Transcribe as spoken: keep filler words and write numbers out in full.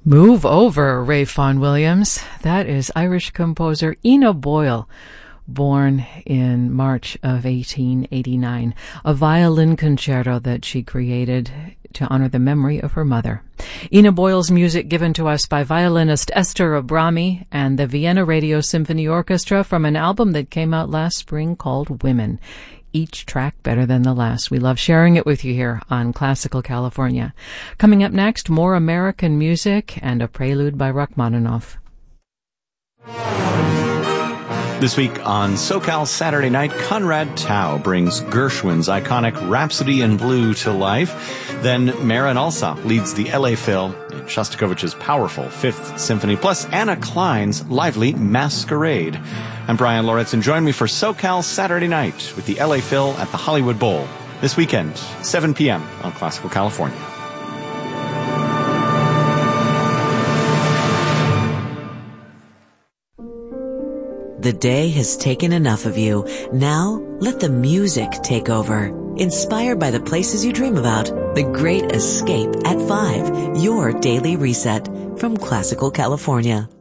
Move over, Ray Vaughan Williams. That is Irish composer Ina Boyle, born in March of eighteen eighty-nine. A violin concerto that she created to honor the memory of her mother. Ina Boyle's music given to us by violinist Esther Abrami and the Vienna Radio Symphony Orchestra from an album that came out last spring called Women. Each track better than the last. We love sharing it with you here on Classical California. Coming up next, more American music and a prelude by Rachmaninoff. This week on SoCal Saturday Night, Conrad Tao brings Gershwin's iconic Rhapsody in Blue to life. Then Marin Alsop leads the L A Phil in Shostakovich's powerful Fifth Symphony, plus Anna Klein's lively Masquerade. I'm Brian Loretz, and join me for SoCal Saturday Night with the L A Phil at the Hollywood Bowl this weekend, seven p.m. on Classical California. The day has taken enough of you. Now, let the music take over. Inspired by the places you dream about. The Great Escape at five. Your daily reset from Classical California.